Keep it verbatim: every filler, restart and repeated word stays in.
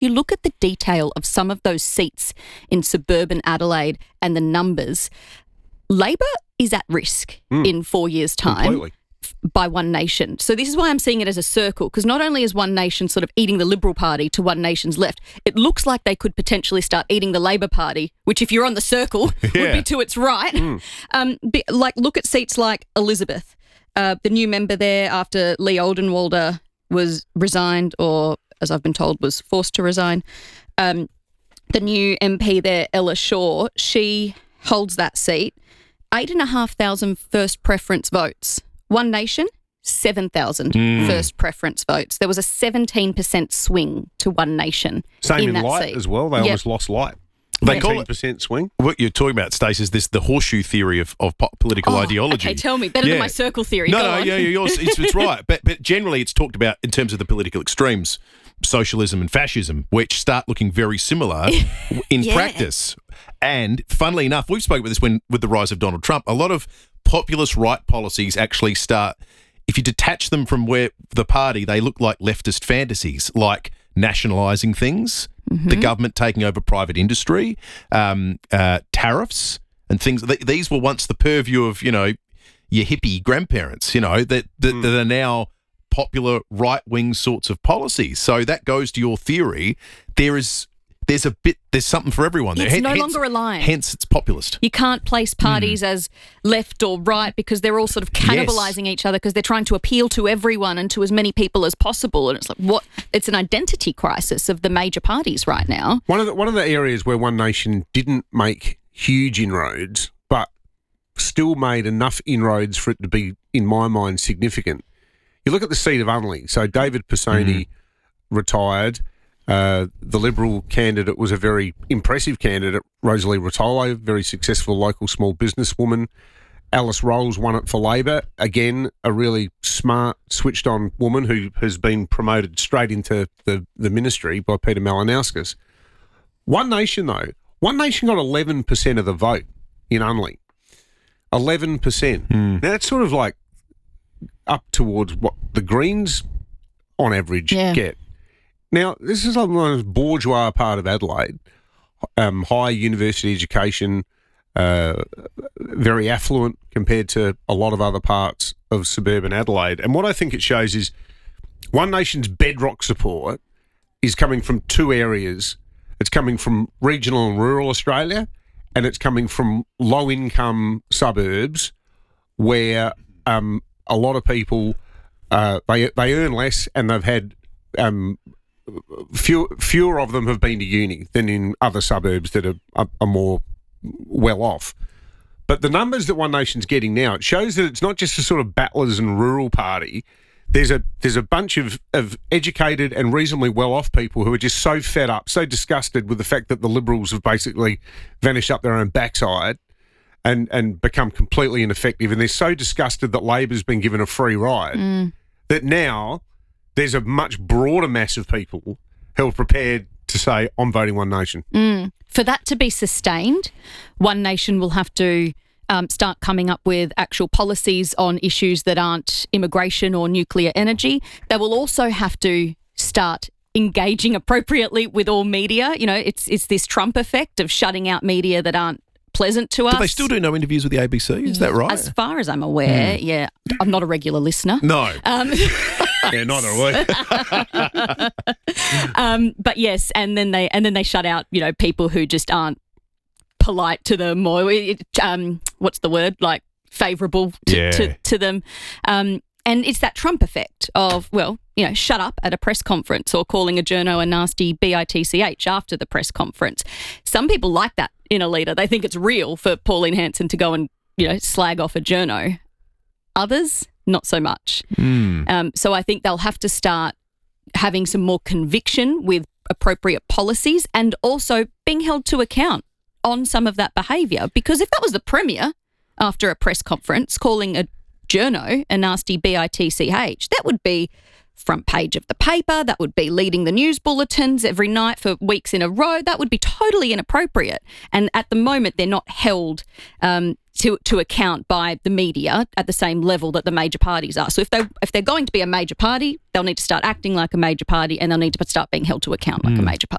you look at the detail of some of those seats in suburban Adelaide and the numbers, Labor is at risk mm. in four years' time. Completely. By One Nation. So this is why I'm seeing it as a circle, because not only is One Nation sort of eating the Liberal Party to One Nation's left, it looks like they could potentially start eating the Labor Party, which if you're on the circle yeah. would be to its right. Mm. Um, be, like look at seats like Elizabeth, uh, the new member there after Lee Oldenwalder was resigned, or as I've been told was forced to resign. Um, the new M P there, Ella Shaw, she holds that seat. Eight and a half thousand first preference votes. One Nation, seven thousand mm. first preference votes. There was a seventeen percent swing to One Nation. Same in, in that Light seat. as well. They yep. almost lost Light. They call it eighteen percent swing. What you're talking about, Stace, is this the horseshoe theory of, of po- political oh, ideology. Okay, tell me. Better yeah. than my circle theory. No, Go no, on. yeah, yours, it's, it's right. But, but generally it's talked about in terms of the political extremes, socialism and fascism, which start looking very similar in yeah. practice. And funnily enough, we've spoken about this when with the rise of Donald Trump, a lot of populist right policies actually start, if you detach them from where the party, they look like leftist fantasies, like nationalising things, mm-hmm. the government taking over private industry, um, uh, tariffs and things. Th- these were once the purview of, you know, your hippie grandparents, you know, that, that, mm. that are now popular right-wing sorts of policies. So that goes to your theory. There is... There's a bit, there's something for everyone there. It's H- no hence, longer a line. Hence, it's populist. You can't place parties mm. as left or right because they're all sort of cannibalising yes. each other because they're trying to appeal to everyone and to as many people as possible. And it's like, what? It's an identity crisis of the major parties right now. One of the, one of the areas where One Nation didn't make huge inroads, but still made enough inroads for it to be, in my mind, significant. You look at the seat of Unley. So David Pisoni mm-hmm. retired. Uh, the Liberal candidate was a very impressive candidate, Rosalie Rotolo, very successful local small businesswoman. Alice Rolls won it for Labor. Again, a really smart, switched-on woman who has been promoted straight into the, the ministry by Peter Malinauskas. One Nation, though, One Nation got eleven percent of the vote in Unley. eleven percent. Mm. Now, that's sort of like up towards what the Greens, on average, yeah. get. Now, this is like the bourgeois part of Adelaide, um, high university education, uh, very affluent compared to a lot of other parts of suburban Adelaide. And what I think it shows is One Nation's bedrock support is coming from two areas. It's coming from regional and rural Australia, and it's coming from low-income suburbs where um, a lot of people, uh, they they earn less and they've had... Um, Few, fewer of them have been to uni than in other suburbs that are, are, are more well off. But the numbers that One Nation's getting now, it shows that it's not just a sort of battlers and rural party. There's a there's a bunch of, of educated and reasonably well off people who are just so fed up, so disgusted with the fact that the Liberals have basically vanished up their own backside and, and become completely ineffective. And they're so disgusted that Labor's been given a free ride mm. that now there's a much broader mass of people who are prepared to say, I'm voting One Nation. Mm. For that to be sustained, One Nation will have to um, start coming up with actual policies on issues that aren't immigration or nuclear energy. They will also have to start engaging appropriately with all media. You know, it's it's this Trump effect of shutting out media that aren't pleasant to us. But they still do no interviews with the A B C, is that right? As far as I'm aware, mm. yeah. I'm not a regular listener. No. Um, yeah, neither are we. um, but yes, and then they and then they shut out, you know, people who just aren't polite to them or um, what's the word, like favourable to, yeah. to, to them. Um, and it's that Trump effect of, well, you know, shut up at a press conference or calling a journo a nasty B I T C H after the press conference. Some people like that in a leader. They think it's real for Pauline Hanson to go and, you know, slag off a journo. Others, not so much. Mm. Um, so I think they'll have to start having some more conviction with appropriate policies and also being held to account on some of that behaviour. Because if that was the Premier after a press conference calling a journo a nasty B I T C H, that would be front page of the paper, that would be leading the news bulletins every night for weeks in a row. That would be totally inappropriate. And at the moment, they're not held um, to to account by the media at the same level that the major parties are. So if they if they're going to be a major party, they'll need to start acting like a major party, and they'll need to start being held to account like mm. a major party.